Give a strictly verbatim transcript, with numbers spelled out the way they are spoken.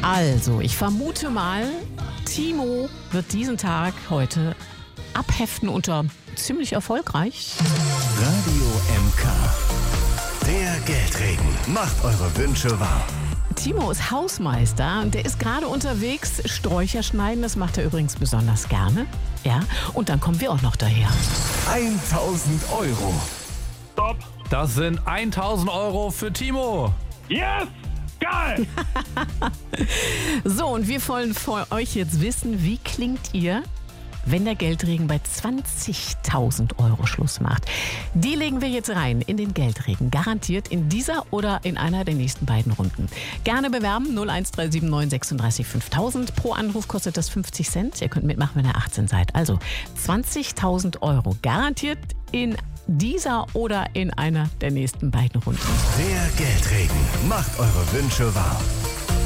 Also, ich vermute mal, Timo wird diesen Tag heute abheften unter ziemlich erfolgreich. Radio M K. Der Geldregen macht eure Wünsche wahr. Timo ist Hausmeister und der ist gerade unterwegs, Sträucher schneiden, das macht er übrigens besonders gerne. Ja, und dann kommen wir auch noch daher. tausend Euro. Stopp. Das sind tausend Euro für Timo. Yes! Geil! So, und wir wollen von euch jetzt wissen, wie klingt ihr, wenn der Geldregen bei zwanzigtausend Euro Schluss macht? Die legen wir jetzt rein in den Geldregen. Garantiert in dieser oder in einer der nächsten beiden Runden. Gerne bewerben null eins drei sieben neun sechsunddreißig fünftausend. Pro Anruf kostet das fünfzig Cent. Ihr könnt mitmachen, wenn ihr achtzehn seid. Also zwanzigtausend Euro. Garantiert in dieser oder in einer der nächsten beiden Runden. Der Geldregen macht eure Wünsche wahr.